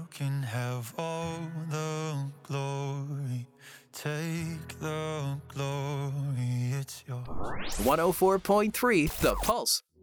You can have all the glory. Take the glory, it's yours. 104.3 The Pulse.